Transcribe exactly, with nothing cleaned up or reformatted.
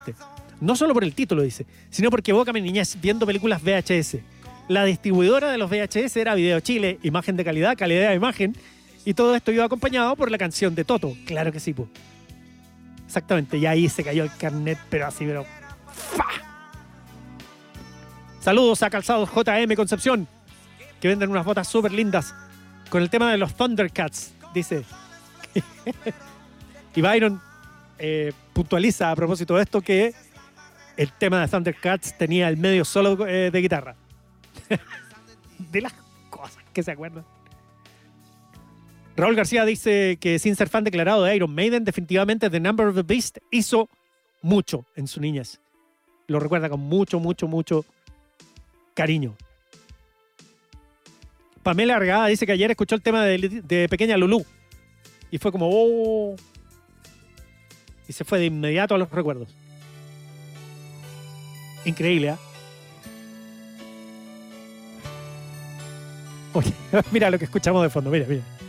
No solo por el título, dice, sino porque evoca mi niñez viendo películas V H S. La distribuidora de los V H S era Video Chile, imagen de calidad, calidad de imagen, y todo esto iba acompañado por la canción de Toto. Claro que sí, pues. Exactamente, y ahí se cayó el carnet, pero así, pero... ¡fa! Saludos a Calzados J M Concepción, que venden unas botas súper lindas con el tema de los Thundercats, dice. Y Byron eh, puntualiza a propósito de esto que el tema de Thundercats tenía el medio solo eh, de guitarra. De las cosas que se acuerdan. Raúl García dice que sin ser fan declarado de Iron Maiden, definitivamente The Number of the Beast hizo mucho en su niñez. Lo recuerda con mucho, mucho, mucho cariño. Pamela Argada dice que ayer escuchó el tema de, de Pequeña Lulú y fue como oh, y se fue de inmediato a los recuerdos. Increíble, ¿eh? Oye, mira lo que escuchamos de fondo, mira, mira.